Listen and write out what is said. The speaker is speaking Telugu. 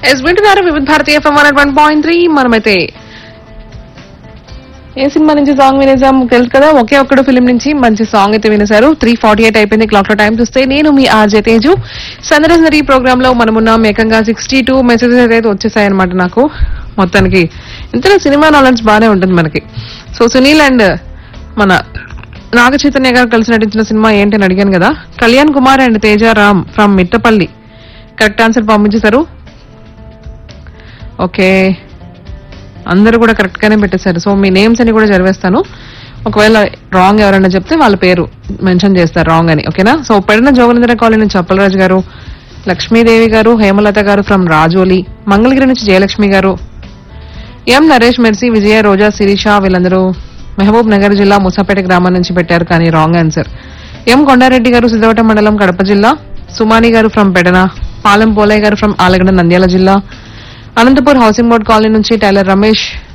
ఎస్ వింటున్నారు వివిధ భారతీయ ఎఫ్ఎం 101.3. మనమైతే ఏ సినిమా నుంచి సాంగ్ వినేసాం తెలుసు కదా, ఒకే ఒక్కడు ఫిలిం నుంచి మంచి సాంగ్ అయితే వినేశారు. 3:48 అయిపోయింది క్లాక్ లో. టైం చూస్తే నేను మీ ఆర్జే తేజు. సందర్శనరీ ప్రోగ్రామ్ లో మనమున్నాం. ఏకంగా 62 మెసేజెస్ అయితే వచ్చేసాయి అనమాట నాకు. మొత్తానికి ఇంతలో సినిమా నాలెడ్జ్ బాగానే ఉంటుంది మనకి. సో సునీల్ అండ్ మన నాగ చైతన్య గారు కలిసి నటించిన సినిమా ఏంటి అని అడిగాను కదా. Kalyan Kumar and Teja Ram from Mittapalli correct answer పంపించేశారు. ఓకే, అందరూ కూడా కరెక్ట్ గానే పెట్టేశారు. సో మీ నేమ్స్ అని కూడా చదివేస్తాను. ఒకవేళ రాంగ్ ఎవరైనా చెప్తే వాళ్ళ పేరు మెన్షన్ చేస్తారు రాంగ్ అని. ఓకేనా. సో పెడిన జోగేంద్ర కాలనీ నుంచి అప్పలరాజు గారు, లక్ష్మీదేవి గారు, హేమలత గారు ఫ్రమ్ రాజోలి, మంగళగిరి నుంచి జయలక్ష్మి గారు, ఎం నరేష్, మెర్సీ, విజయ, రోజా, శిరీష వీళ్ళందరూ మహబూబ్ నగర్ జిల్లా ముసాపేట గ్రామం నుంచి పెట్టారు కానీ రాంగ్ ఆన్సర్. ఎం కొండారెడ్డి గారు సిద్ధవట మండలం కడప జిల్లా, సుమాని గారు ఫ్రమ్ పెడన, పాలెం పోలయ్య గారు ఫ్రమ్ ఆలగడ్డ నంద్యాల జిల్లా, అనంతపూర్ హౌసింగ్ బోర్డ్ కాలనీ నుంచి టైలర్ రమేష్,